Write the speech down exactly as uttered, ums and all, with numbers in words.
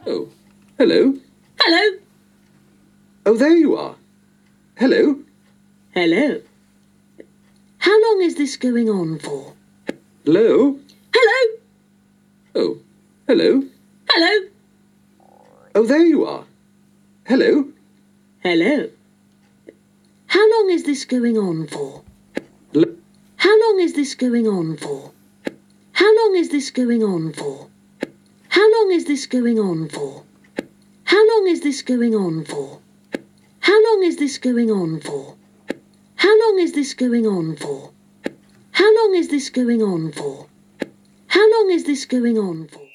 Oh, hello. Hello. Oh, there you are. Hello. Hello. How long is this going on for? Hello. Hello. Oh, hello. Hello. Oh, there you are. Hello. Hello. How long is this going on for? L- How long is this going on for? How long is this going on for? How long is this going on for? How long is this going on for? How long is this going on for? How long is this going on for? How long is this going on for? How long is this going on for?